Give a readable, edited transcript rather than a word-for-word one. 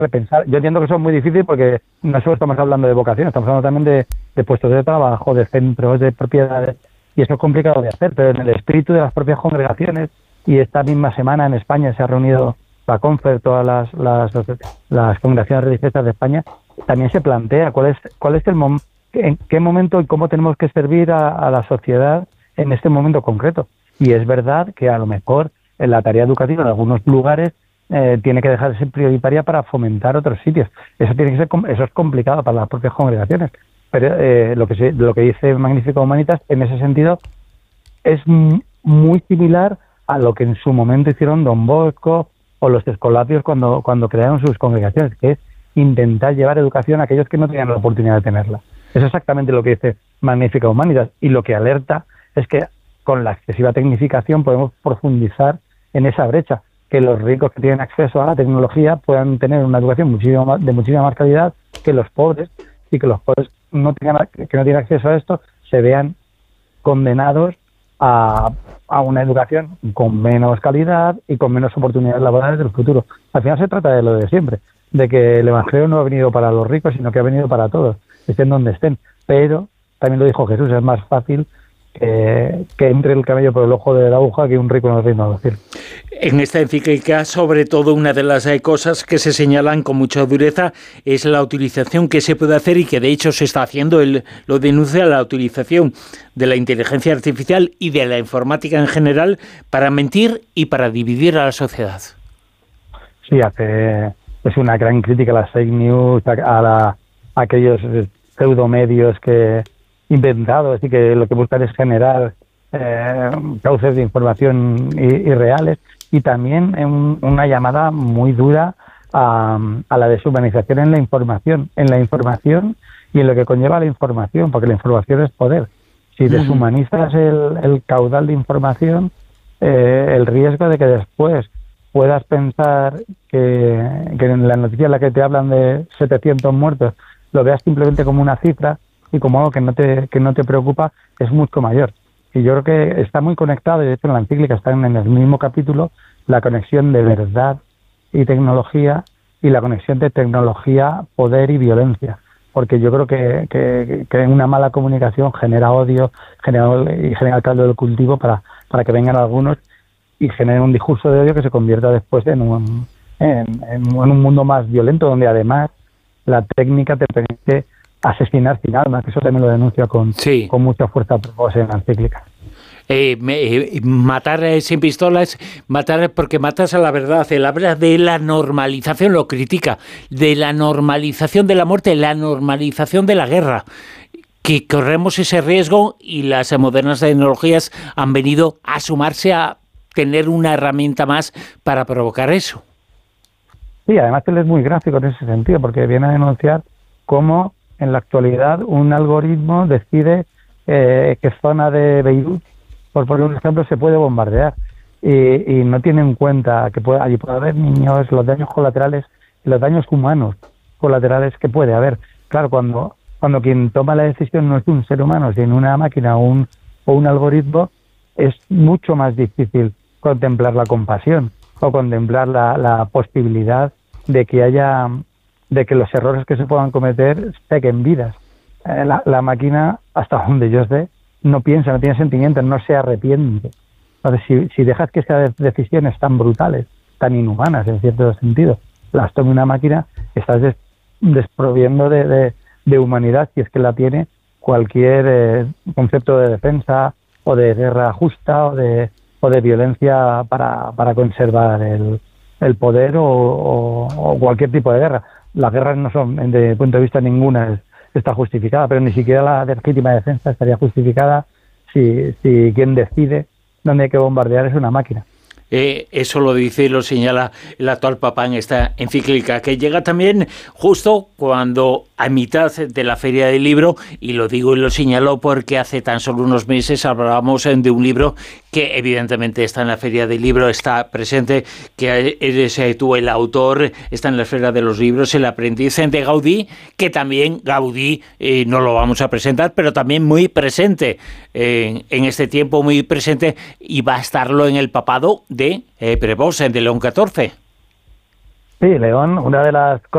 repensar. Yo entiendo que eso es muy difícil porque no solo estamos hablando de vocaciones, estamos hablando también de puestos de trabajo, de centros, de propiedades, y eso es complicado de hacer, pero en el espíritu de las propias congregaciones, y esta misma semana en España se ha reunido la CONFER, todas las congregaciones religiosas de España, también se plantea cuál es en qué momento y cómo tenemos que servir a la sociedad en este momento concreto. Y es verdad que a lo mejor en la tarea educativa en algunos lugares tiene que dejar de ser prioritaria para fomentar otros sitios. Eso es complicado para las propias congregaciones. Pero lo que dice Magnificat Humanitas en ese sentido es muy similar a lo que en su momento hicieron Don Bosco o los escolapios cuando crearon sus congregaciones, que es intentar llevar educación a aquellos que no tenían la oportunidad de tenerla. Es exactamente lo que dice Magnificat Humanitas, y lo que alerta es que con la excesiva tecnificación podemos profundizar en esa brecha, que los ricos que tienen acceso a la tecnología puedan tener una educación de muchísima más calidad que los pobres, y que los pobres que no tienen acceso a esto se vean condenados a una educación con menos calidad y con menos oportunidades laborales del futuro. Al final se trata de lo de siempre, de que el Evangelio no ha venido para los ricos, sino que ha venido para todos, estén donde estén. Pero, también lo dijo Jesús, es más fácil que entre el camello por el ojo de la aguja que un rico en el reino de los cielos. En esta encíclica, sobre todo, una de las cosas que se señalan con mucha dureza es la utilización que se puede hacer, y que de hecho se está haciendo, lo denuncia, la utilización de la inteligencia artificial y de la informática en general para mentir y para dividir a la sociedad. Sí, es una gran crítica a las fake news, a aquellos pseudomedios que inventados y que lo que buscan es generar cauces de información irreales, y también una llamada muy dura a la deshumanización en la información y en lo que conlleva la información, porque la información es poder. Si deshumanizas el caudal de información, el riesgo de que después puedas pensar que en la noticia en la que te hablan de 700 muertos lo veas simplemente como una cifra y como algo que no te preocupa, es mucho mayor. Y yo creo que está muy conectado, y de hecho en la encíclica está en el mismo capítulo, la conexión de verdad y tecnología, y la conexión de tecnología, poder y violencia. Porque yo creo que una mala comunicación genera odio, genera caldo del cultivo para que vengan algunos y generen un discurso de odio que se convierta después en un mundo más violento, donde además la técnica te permite asesinar sin armas, que eso también lo denuncia con mucha fuerza en la encíclica. Matar sin pistolas, matar porque matas a la verdad. Él habla de la normalización, lo critica, de la normalización de la muerte, la normalización de la guerra, que corremos ese riesgo, y las modernas tecnologías han venido a sumarse a tener una herramienta más para provocar eso. Sí, además él es muy gráfico en ese sentido, porque viene a denunciar cómo en la actualidad un algoritmo decide qué zona de Beirut, por poner un ejemplo, se puede bombardear, y no tiene en cuenta que allí puede haber niños, los daños colaterales y los daños humanos colaterales que puede haber. Claro, cuando quien toma la decisión no es un ser humano, sino una máquina o un algoritmo, es mucho más difícil contemplar la compasión o contemplar la posibilidad de que los errores que se puedan cometer saquen vidas. La máquina, hasta donde yo sé, no piensa, no tiene sentimientos, no se arrepiente. Entonces, si dejas que esas decisiones tan brutales, tan inhumanas en cierto sentido, las tome una máquina, estás desproviendo de humanidad, si es que la tiene, cualquier concepto de defensa o de guerra justa o de violencia para conservar el poder o cualquier tipo de guerra. Las guerras no son, desde mi punto de vista, ninguna está justificada, pero ni siquiera la legítima defensa estaría justificada si quien decide dónde hay que bombardear es una máquina. Eso lo dice y lo señala el actual Papa en esta encíclica, que llega también justo cuando a mitad de la Feria del Libro, y lo digo y lo señalo porque hace tan solo unos meses hablábamos de un libro que evidentemente está en la Feria del Libro, está presente, que eres tú el autor, está en la Feria de los Libros, El aprendiz de Gaudí, que también Gaudí no lo vamos a presentar, pero también muy presente en este tiempo, muy presente, y va a estarlo en el papado de Prevost, de León XIV. Sí, León, una de las cosas